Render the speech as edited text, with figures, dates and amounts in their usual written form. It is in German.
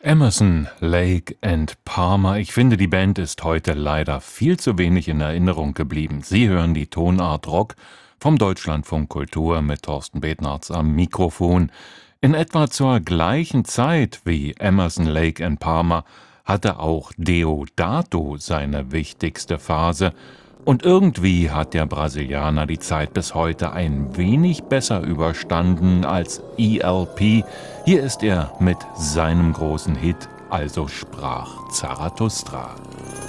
Emerson, Lake and Palmer. Ich finde, die Band ist heute leider viel zu wenig in Erinnerung geblieben. Sie hören die Tonart Rock vom Deutschlandfunk Kultur mit Thorsten Betnarz am Mikrofon. In etwa zur gleichen Zeit wie Emerson, Lake and Palmer hatte auch Deodato seine wichtigste Phase. Und irgendwie hat der Brasilianer die Zeit bis heute ein wenig besser überstanden als ELP. Hier ist er mit seinem großen Hit, also sprach Zarathustra.